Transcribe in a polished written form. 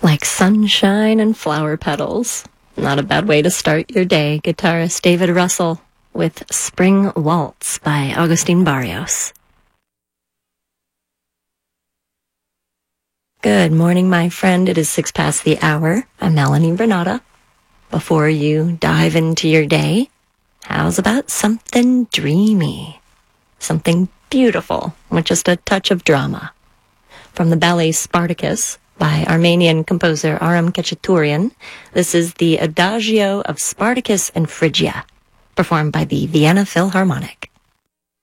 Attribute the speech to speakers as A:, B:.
A: Like sunshine and flower petals. Not a bad way to start your day. Guitarist David Russell with Spring Waltz by Agustin Barrios. Good morning, my friend. It is 6 past the hour. I'm Melanie Renata. Before you dive into your day, how's about something dreamy? Something beautiful with just a touch of drama. From the ballet Spartacus by Armenian composer Aram Khachaturian, this is the Adagio of Spartacus and Phrygia, performed by the Vienna Philharmonic.